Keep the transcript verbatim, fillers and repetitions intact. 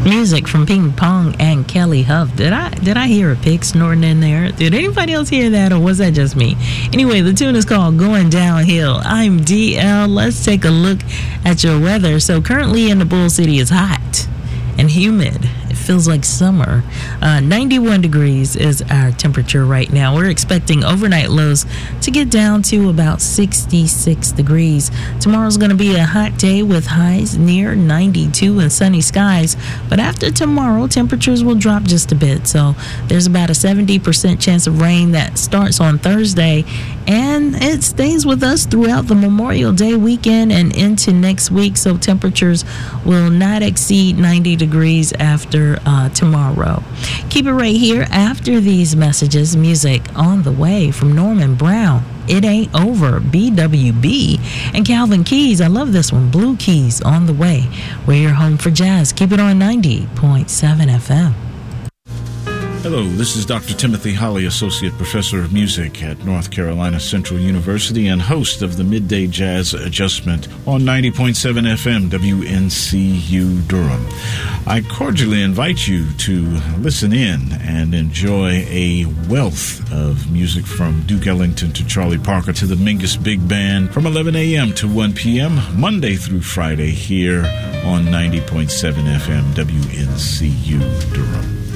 Music from Ping Pong and Kelly Huff. Did I did I hear a pig snorting in there? Did anybody else hear that, or was that just me? Anyway, the tune is called Going Downhill. I'm D L. Let's take a look at your weather. So currently in the Bull City, it's hot and humid. It feels like summer. Uh, ninety-one degrees is our temperature right now. We're expecting overnight lows to get down to about sixty-six degrees. Tomorrow's going to be a hot day with highs near ninety-two and sunny skies. But after tomorrow, temperatures will drop just a bit. So there's about a seventy percent chance of rain that starts on Thursday. And it stays with us throughout the Memorial Day weekend and into next week. So temperatures will not exceed ninety degrees after uh, tomorrow. Keep it right here after these messages. Music on the way from Norman Brown. It Ain't Over, B W B, and Calvin Keys. I love this one. Blue Keys on the way. We're your home for jazz. Keep it on ninety point seven F M. Hello, this is Doctor Timothy Holly, Associate Professor of Music at North Carolina Central University and host of the Midday Jazz Adjustment on ninety point seven F M W N C U Durham. I cordially invite you to listen in and enjoy a wealth of music from Duke Ellington to Charlie Parker to the Mingus Big Band from eleven a.m. to one p.m. Monday through Friday here on ninety point seven F M W N C U Durham.